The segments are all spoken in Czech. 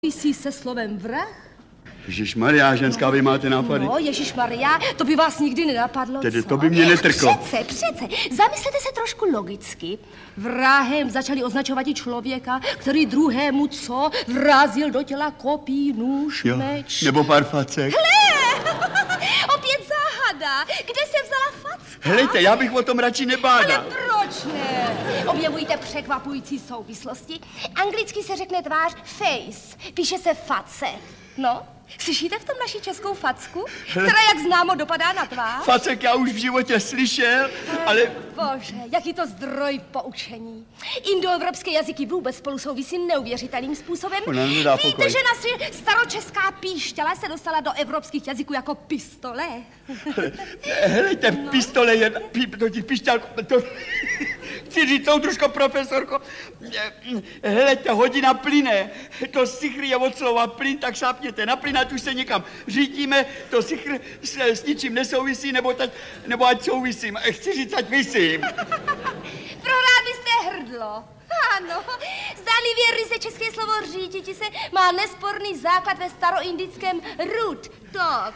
Souvisí se slovem vrah? Ježišmarja, ženská, vy máte nápady? No, ježišmarja, to by vás nikdy nenapadlo, Tedy co? to by mě netrklo. Přece, zamyslete se trošku logicky. Vrahem začali označovat i člověka, který druhému co? Vrazil do těla kopí, nůž, meč. Nebo pár facek. Hle, opět záhada. Kde se vzala facka? Helejte, já bych o tom radši nebádal. Ale proč ne? Objevujíte překvapující souvislosti. Anglicky se řekne tvář face, píše se face. No, slyšíte v tom naši českou facku, která, jak známo, dopadá na tvář? Facek já už v životě slyšel, ale... Bože, jaký to zdroj poučení. Indoevropské jazyky vůbec spolu souvisí neuvěřitelným způsobem. Víte, že naše staročeská píšťala se dostala do evropských jazyků jako pistole? Helejte, pistole je... Píšťalko... Chci říct, soudružko, profesorko, helejte, hodina plyne, to sichr je od slova plyn, tak šápněte na plyn, ať už se někam řítíme, to sichr s ničím nesouvisí, nebo ať souvisím. Chci říct, ať visím. Prohrál byste hrdlo. Ano, zdánlivě ryze české slovo řítiti se má nesporný základ ve staroindickém root, tok.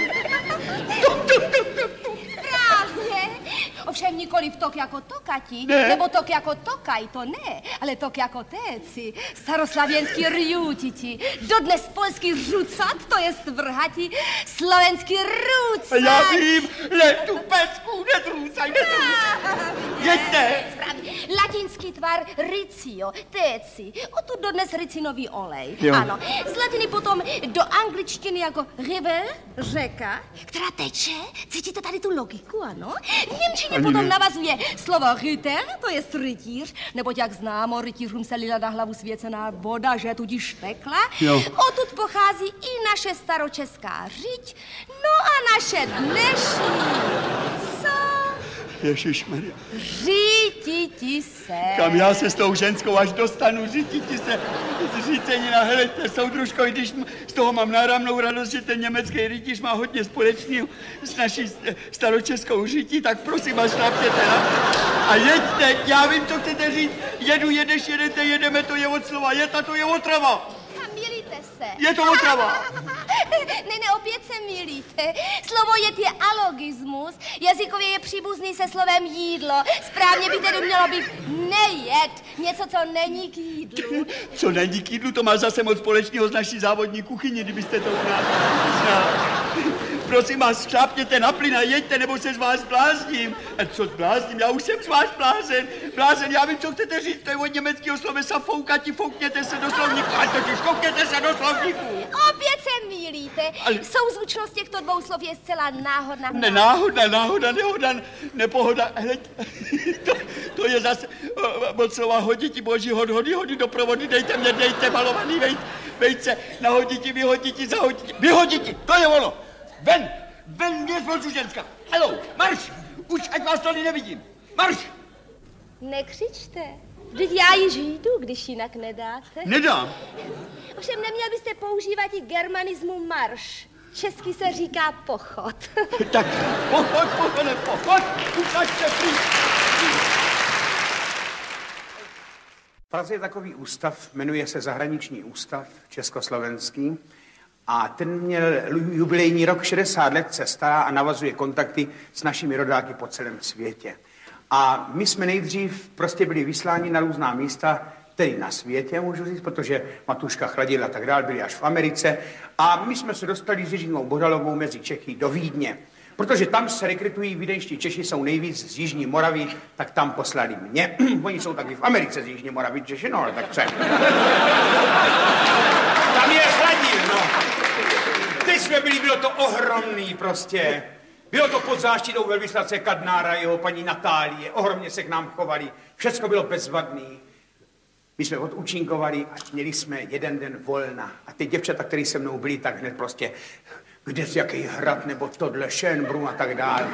Správně. Ovšem nikoliv tok jako tokati, nebo tok jako tokaj, to ne, ale tok jako téci, staroslavěnský rjutiti, dodnes polský rucat, to je vrhati, slovenský rucat. Já vím, tu pecku, netrůcaj. Jeďte. Správně, latinský tvar ricio, téci, odtud dodnes ricinový olej. Jo. Ano, z latiny potom do angličtiny jako river, řeka, která teče, cítíte tady tu logiku, ano? V němčině potom navazuje slovo ryter, to je rytíř, neboť jak známo, rytířům se lila na hlavu svěcená voda, že tudíž tekla. Jo. Odtud pochází i naše staročeská řiď, no a naše dnešní, co? Ježišmarja. Řítiti se. Kam já se s tou ženskou až dostanu, řítiti se. Řícenina, helejte, soudružko, i když z toho mám náramnou radost, že ten německý rytíř má hodně společného s naší staročeskou řítí, tak prosím vás, šlápněte na. A jeďte, já vím, co chcete říct. Jedu, jedeš, jedete, jedeme, to je od slova jet a to je otrava. Milíte se. Je to otrava. Ne, opět se milíte. Slovo jet je alogismus, jazykově je příbuzný se slovem jídlo. Správně by tedy mělo být nejet, něco, co není k jídlu. Co není k jídlu, to má zase moc společného s naší závodní kuchyní, kdybyste to znal. Prosím vás, šlápněte na plyn a jeďte, nebo se z vás blázním. A co blázním? Já už jsem z vás blázen. Blázen, já vím, co chcete říct, to je od německého slovesa foukati, foukněte se do slovníku. A totiž foukněte se do slovníku. Opět se mýlíte. Ale... Souzvučnost těchto dvou slov je zcela náhodná. Náhoda, nepohoda. Hele, to je zase od slova hoditi, boží, hody, doprovody, dejte, malovaný vejce, nahoditi, vyhoditi, zahoditi, vyhoditi, to je ono. Ven mě zvolču ženská. Halou, marš, už ať vás tady nevidím. Marš. Nekřičte. Vždyť já již jdu, když jinak nedáte. Nedám. Ovšem neměl byste používat i germanismu marš. Česky se říká pochod. Tak pochod, ukažte prý. V Praze je takový ústav, jmenuje se Zahraniční ústav československý a ten měl jubilejní rok 60 let, se stará a navazuje kontakty s našimi rodáky po celém světě. A my jsme nejdřív prostě byli vysláni na různá místa, tedy na světě, můžu říct, protože Matuška Chladil a tak dál byli až v Americe. A my jsme se dostali s Jiřinou Bohdalovou mezi Čechy do Vídně. Protože tam se rekrutují vídeňští Češi, jsou nejvíc z Jižní Moravy, tak tam poslali mě. Oni jsou taky v Americe z Jižní Moravy, Češi, no, ale tak co? Tam je Chladil, no. Teď jsme byli, bylo to ohromný prostě. Bylo to pod záštitou velvyslance Kadnára, jeho paní Natálie, ohromně se k nám chovali, všecko bylo bezvadný. My jsme odúčinkovali a měli jsme jeden den volna. A ty děvčata, které se mnou byly, tak hned prostě, kde z jaký hrad, nebo tohle, Schönbrunn a tak dále.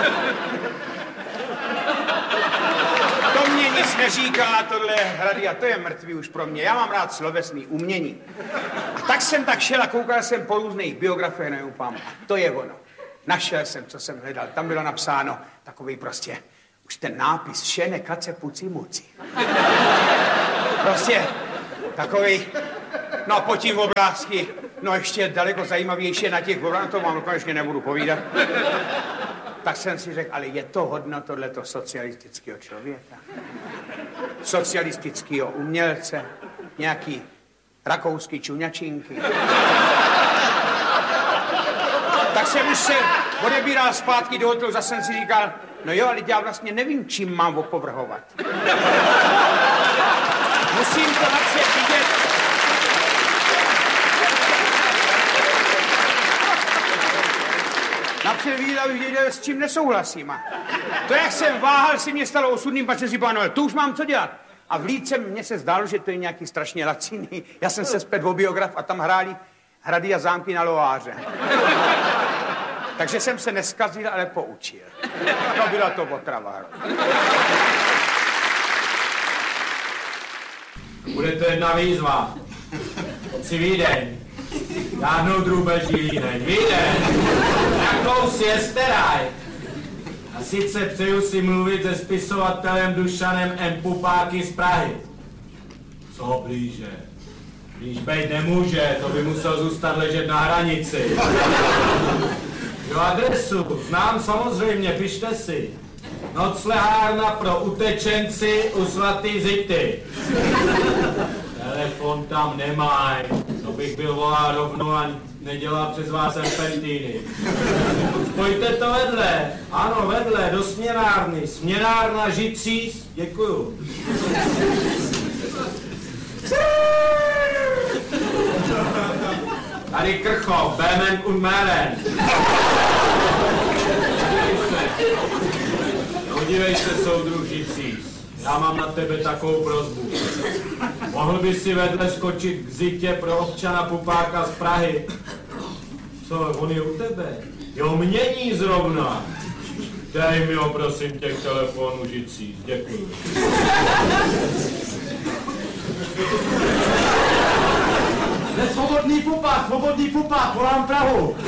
To mě nic neříká, tohle hrady, a to je mrtvý už pro mě. Já mám rád slovesný umění. A tak jsem tak šel a koukal jsem po různých biografiích na Jupám. A to je ono. Našel jsem, co jsem hledal. Tam bylo napsáno takový prostě, už ten nápis, šene, kace, puci, muci. Prostě takovej No, po tím obrázky. No, ještě daleko zajímavější na těch obrázkách, to vám konečně nebudu povídat. Tak jsem si řekl, ale je to hodno tohleto socialistického člověka? Socialistického umělce? Nějaký rakouský čuňačinky? Tak jsem už se odebíral zpátky do hotelu, zase jsem si říkal, no jo, ale já vlastně nevím, čím mám opovrhovat. Musím to napřed vidět. Napřed vidět, abych věděl, s čím nesouhlasím. A to, jak jsem váhal, si mě stalo osudným, pak jsem si plánoval, to už mám co dělat. A v Líce mně se zdálo, že to je nějaký strašně laciný. Já jsem se zpět o biograf a tam hráli Hrady a zámky na Loáře. Takže jsem se neskazil, ale poučil. No, byla to otrava. Bude to jedna výzva. Si Vídeň. Žádnou drůbeží Vídeň. Vídeň. Jakou si je staraj. A sice přeju si mluvit se spisovatelem Dušanem M. Pupáky z Prahy. Co blíže? Blíž bejt nemůže, to by musel zůstat ležet na hranici. Jo, adresu znám samozřejmě, pište si. Noclehárna pro utečenci u Svatý Zity. Telefon tam nemaj, to bych byl volal rovnou a nedělal přes vás serpentíny. Spojte to vedle, ano vedle, do směnárny, směnárna Žicíš, děkuju. Tady Krchov, Bémen und Meren. Podívej se, soudruh Žicíš. Já mám na tebe takovou prosbu. Mohl by si vedle skočit k Zitě pro občana Pupáka z Prahy? Co, on je u tebe? Jo, mění zrovna. Dej mi ho, prosím tě, k telefonu Žicíš. Děkuji. Svobodný Pupák, volám Prahu.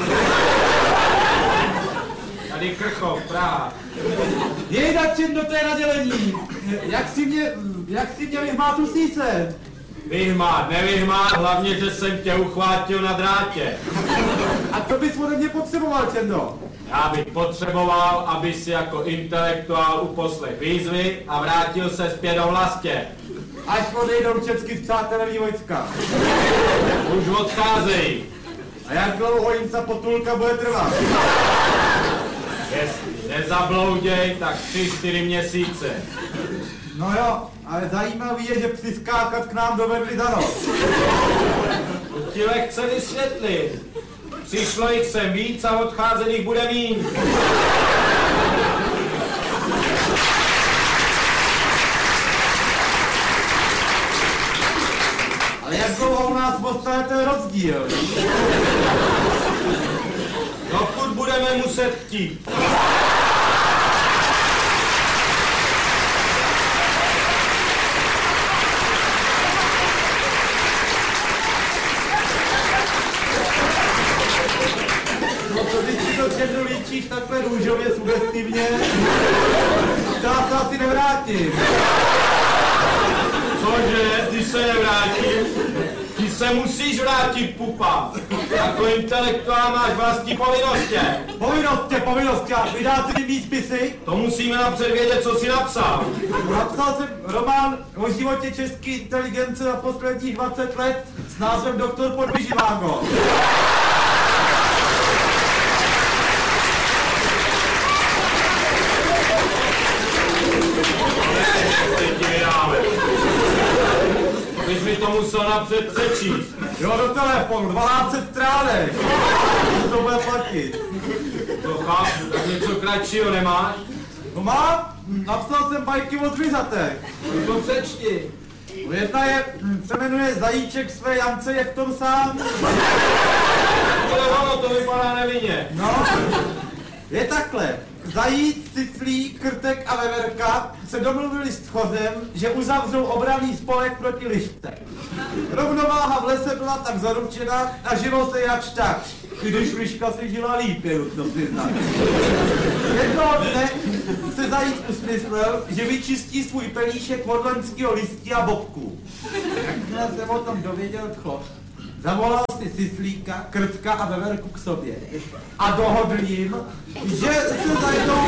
Tady Krchov, Praha. Jejda, čím do té nadělení. Jak si mě vyhmát tu síse? Vyhmát, nevyhmát, hlavně, že jsem tě uchvátil na drátě. A co bys ode mě potřeboval, Čendo? Já bych potřeboval, aby si jako intelektuál uposlech výzvy a vrátil se zpět do vlastě. Až odejdou česky přátelé vojska. Už odcházejí. A jak dlouho jim ta potulka bude trvat? Jestli nezablouděj, tak 3-4 měsíce. No jo, ale zajímavý je, že přiskákat k nám dovedli za noc. To ti lehce vysvětlit. Přišlo jich sem víc a odcházených bude míň. Ale jak dlouho u nás postane ten rozdíl? Dokud budeme muset chtít. No to když si to Čendo líčíš takhle růžově, sugestivně, já se asi nevrátím. Cože, ty se nevrátím? Ty se musíš vrátit, pupa. Jako intelektuál máš vlastní povinnosti. Povinnosti. A vydáte mi mý spisy? To musíme napřed vědět, co jsi napsal. Napsal jsem román o životě české inteligence za posledních 20 let s názvem Doktor Podvyživágo. Bys mi to musel napřed přečíst. Jo, do telefonu, 12 stránek. To bude platit. To chápu, tak něco kratšího nemáš? No mám, napsal jsem bajky o zvířatech. To přečti. Jedna se jmenuje Zajíček své Jance je v tom sám. Ale ono, to vypadá nevinně. No, je takhle. Zajíc, Ciclík, Krtek a Veverka se domluvili s Tchozem, že uzavřou obranný spolek proti lišce. Rovnováha v lese byla tak zaručena a žilo se jakž tak, když liška si žila líp, je nutno přiznat. Jednoho dne se Zajíc usmyslel, že vyčistí svůj pelíšek od loňského listí a bobků. Jakmile jsem o tom dověděl Tchoz, Zavolal si Syslíka, Krtka a Veverku k sobě a dohodl jim, že se zajdou...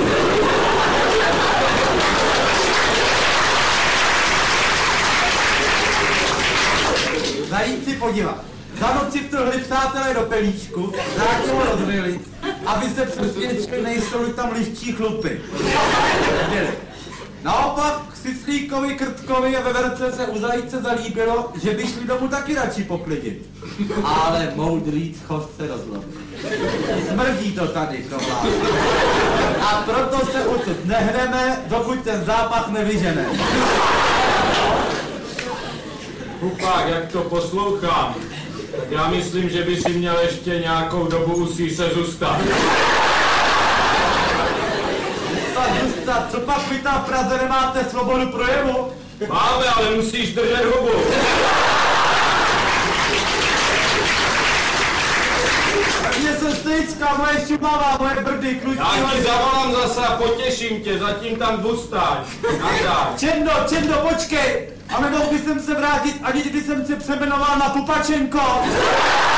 Zajít si podívat. Za noci vtrhli přátelé do pelíčku, zákon rozryli, aby se přesvědčili, nejsou tam liščí chlupy. Naopak Syslíkovi, Krtkovi a Veverce se u zajíce zalíbilo, že by šli domů taky radši poklidit. Ale moudrý schoř se rozlobil. Smrdí to tady, prohlásil. A proto se odtud nehneme, dokud ten zápach nevyžene. Kupák, jak to poslouchám, tak já myslím, že by si měl ještě nějakou dobu u se zůstat. Zůstat, co pak vy tam v Praze nemáte svobodu projevu? Máme, ale musíš držet hubu. Mně se stejcká, moje šumavá, moje brdy, klutí. Já ti zavolám zase a potěším tě, zatím tam vůstaň. Čendo, počkej! A nemohl bych se vrátit, ani kdyby jsem se přemenoval na Pupačenko.